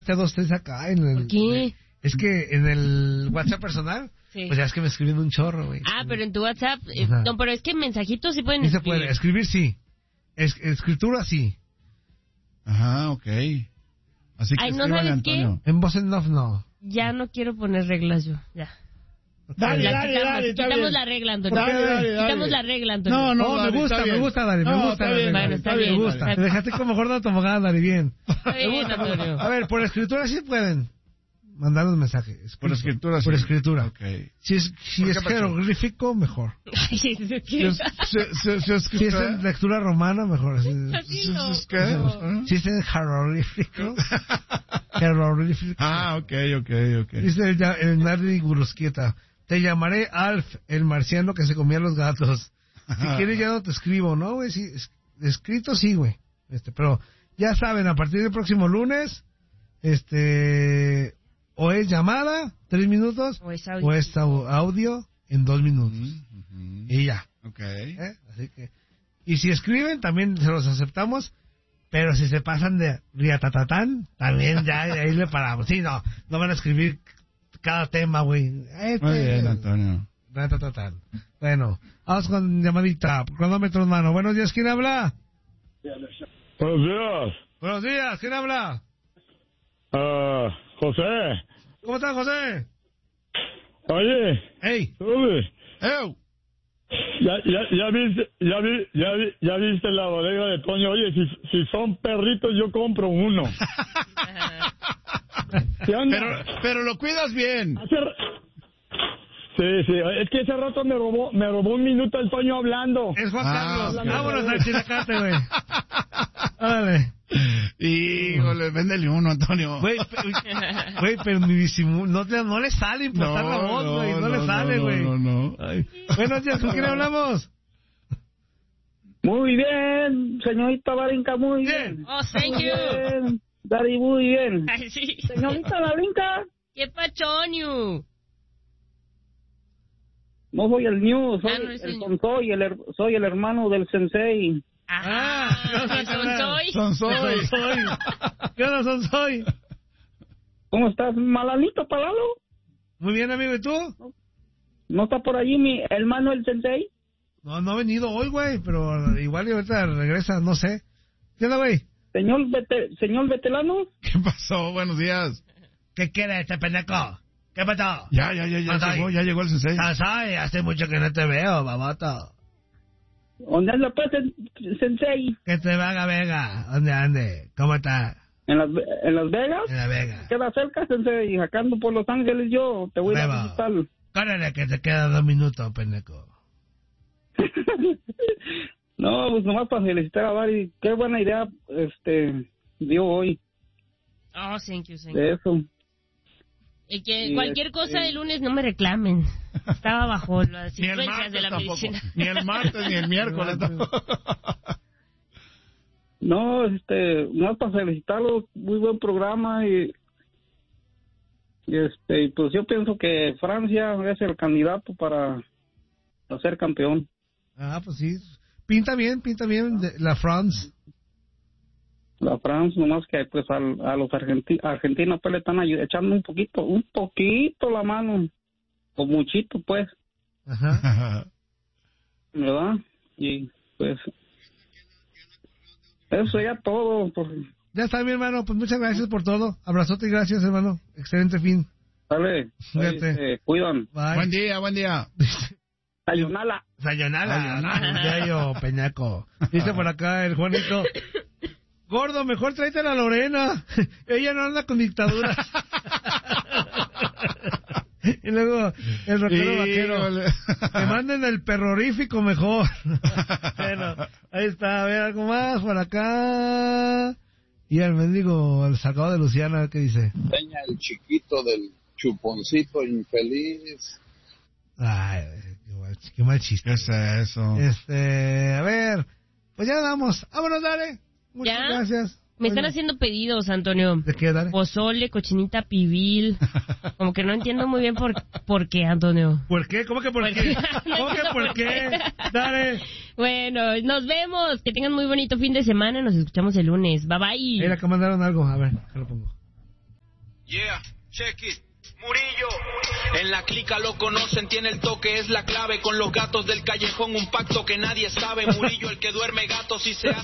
dos, tres acá en el... ¿Por qué? Es que en el WhatsApp personal, Sí. pues ya es que me escriben un chorro, güey. Ah, pero en tu WhatsApp... Ajá. no, pero es que mensajitos sí pueden Sí se escribir. puede. Escribir sí. Escritura sí. Ajá, ok. Así que Ay, ¿no escríbanle, sabes qué? Antonio. En voz en off no. Ya no quiero poner reglas yo, ya. Dale, La dale, quitamos, dale, está quitamos bien. la regla, Antonio. Dale, dale, dale. Quitamos la regla, Antonio. No, no, Oh, dale, me gusta, está me bien. gusta, Dari, me No, gusta. está bien, Bueno, está bien. Me gusta. Está Te dejaste como gordo tomogada, Dari, bien. Está bien, Antonio. A ver, por escritura sí pueden mandar un mensaje. Escrito. Por escritura, sí. Por escritura. Ok. Si es jeroglífico, mejor. Ay, es que- Si es Si es en lectura romana, mejor. Así no. ¿Qué? Si es en jeroglífico. Jeroglífico. Ah, ok. Dice el Nardi Gurusquieta. Te llamaré Alf, el marciano que se comía los gatos. Si quieres ya no te escribo, ¿no, güey? Sí, escrito sí, güey. Pero ya saben, a partir del próximo lunes, o es llamada, 3 minutos, O es audio. o es audio en 2 minutos. Y ya. Ok. Así que, y si escriben, también se los aceptamos. Pero si se pasan de riatatatán, también ya ahí le paramos. Sí, no van a escribir cada tema, güey. Muy bien, Antonio. Riatatatán. Bueno, vamos con llamadita. Cronómetro en mano. Buenos días, ¿quién habla? Buenos días. Buenos días, ¿quién habla? José. ¿Cómo estás, José? Oye, Hey. sube. ¡Ew! Ya viste la bodega de Toño. Oye, si son perritos, yo compro uno. ¿Qué onda? Pero lo cuidas bien. Sí, es que ese rato me robó un minuto el Toño hablando. Es Juan Carlos. ok. Vámonos al Chilacate, güey. Órale. Híjole, véndele uno, Antonio. Güey, pero mi disimulo, no le sale importar la voz, güey. No le sale, güey. No. Ay. Buenos días, ¿con quién hablamos? Muy bien, señorita Barinca, muy bien. Oh, thank Muy you. bien, Dari, muy bien. Ay, sí. Señorita Barinca, ¿Qué pachonio? no soy el New, soy no es el el New. soy el hermano del sensei. Soy. ¿Qué onda, Sonsoy? ¿Cómo estás, Malalito Palalo? Muy bien, amigo, ¿y tú? ¿No está por allí mi hermano el sensei? No ha venido hoy, güey, pero igual y ahorita regresa, no sé. ¿Qué onda, güey? Señor veterano, ¿Qué pasó? Buenos días. ¿Qué quiere este pendejo? ¿Qué pasó? Ya Sonsoy. llegó el sensei. Sonsoy, hace mucho que no te veo, baboto. ¿dónde anda pues el sensei? Que te haga Vega. ¿Dónde ande? ¿Cómo está? ¿En Las Vegas? En la Vega. Queda cerca, sensei, acá ando por Los Ángeles yo, te voy a Huevo. visitar. Córrele, que te quedan 2 minutos, pendejo. No, pues nomás para felicitar a Dari, qué buena idea dio hoy Oh, thank you. de eso. Y que Y cualquier cosa de lunes no me reclamen. Estaba bajo las Ni el influencias martes de la tampoco. medicina. Ni el martes ni el miércoles. tampoco. No, más para felicitarlo, muy buen programa y pues yo pienso que Francia es el candidato para ser campeón. Ah, pues sí. Pinta bien la France. La Francia, nomás que pues a los argentinos pues le están echando un poquito la mano, o muchito pues, Ajá. ¿verdad? Y pues eso ya todo. Pues, Ya está, mi hermano. Pues muchas gracias por todo. Abrazote y gracias, hermano. Excelente fin. dale, Cuídate. cuidan. Bye. Buen día. Sayonara. Sayonara. Yayo, Peñaco. Dice por acá el Juanito. Gordo, mejor tráete a la Lorena. Ella no anda con dictadura. Y luego el rockero vaquero. Que manden el perrorífico mejor. Bueno, ahí está. A ver, algo más por acá. Y el mendigo, el sacado de Luciana, ¿qué dice? Peña, el chiquito del chuponcito infeliz. Ay, qué mal chiste. ¿Qué es eso? A ver, pues ya damos. Vámonos, dale. Muchas ¿Ya? gracias. Me están Oye, haciendo pedidos, Antonio. ¿de qué, dale? Pozole, cochinita pibil. Como que no entiendo muy bien por qué, Antonio. ¿Por qué? ¿Cómo que por qué? ¿Cómo que por qué? Dale. Bueno, nos vemos. Que tengan muy bonito fin de semana. Nos escuchamos el lunes. Bye bye. Mira, que mandaron algo. A ver, que lo pongo. Yeah, check it. Murillo. En la clica lo conocen, tiene el toque, es la clave. Con los gatos del callejón, un pacto que nadie sabe. Murillo, el que duerme gatos y se hace